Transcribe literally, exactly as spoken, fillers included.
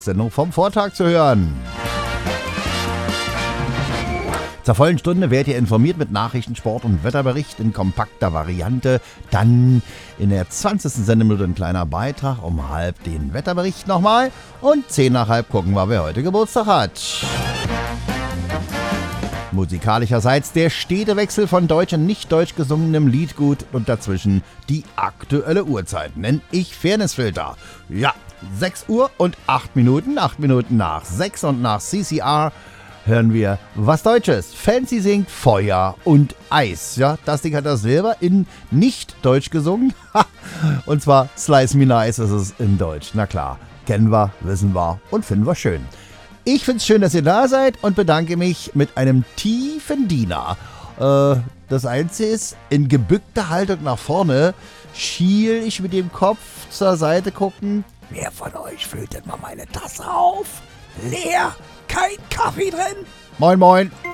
Sendung vom Vortag zu hören. Zur vollen Stunde werdet ihr informiert mit Nachrichten, Sport und Wetterbericht in kompakter Variante. Dann in der zwanzigsten Sendeminute ein kleiner Beitrag, um halb den Wetterbericht nochmal. Und zehn nach halb gucken wir, wer heute Geburtstag hat. Musikalischerseits der stete Wechsel von deutsch und nicht deutsch gesungenem Liedgut und dazwischen die aktuelle Uhrzeit. Nenn ich Fairnessfilter. Ja, sechs Uhr und acht Minuten, acht Minuten nach sechs und nach C C R hören wir was Deutsches. Fancy singt Feuer und Eis. Ja, das Ding hat das selber in nicht deutsch gesungen. Und zwar Slice Me Nice ist es in Deutsch. Na klar, kennen wir, wissen wir und finden wir schön. Ich finde es schön, dass ihr da seid und bedanke mich mit einem tiefen Diener. Äh, das Einzige ist, in gebückter Haltung nach vorne schiel ich mit dem Kopf zur Seite gucken. Wer von euch füllt denn mal meine Tasse auf? Leer, kein Kaffee drin. Moin, moin.